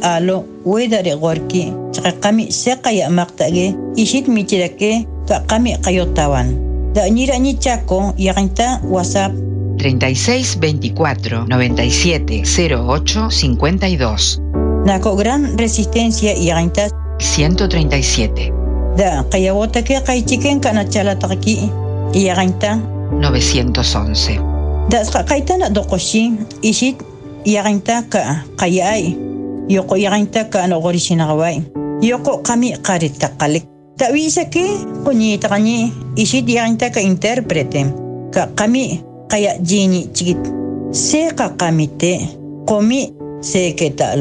alo wedare gorki chaqami seqaya maqtage ishit michirake kaqami qayotawan da nira ni chako yaqinta WhatsApp 36 24 97 08 52. Nako gran resistencia yaqinta 137. Da qayawota ke qaychiken kana chalataki yaqinta 911. Da qaitana doqoshi ishit yaqinta ka qayay yoko yaqinta ka no gorishinawai yoko qami qarita qalik tawisa ke kunita qani ishit yaqinta ka interprete ka qami qaya jini chigit se ka qamite qomi se ke ta